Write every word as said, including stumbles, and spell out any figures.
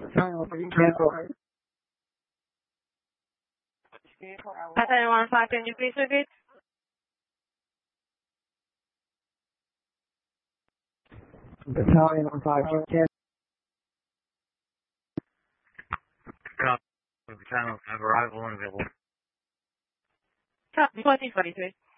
Battalion one five, can you please repeat? Battalion one five, ten. Battalion have arrival and available. fourteen forty-three.